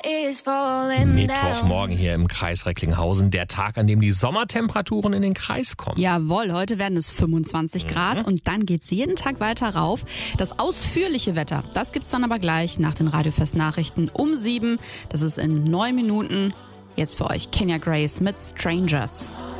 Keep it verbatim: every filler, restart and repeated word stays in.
Mittwochmorgen hier im Kreis Recklinghausen, der Tag, an dem die Sommertemperaturen in den Kreis kommen. Jawohl, heute werden es fünfundzwanzig Grad Mhm. und dann geht's jeden Tag weiter rauf. Das ausführliche Wetter, das gibt's dann aber gleich nach den Radiofest-Nachrichten um sieben. Das ist in neun Minuten. Jetzt für euch Kenya Grace mit Strangers.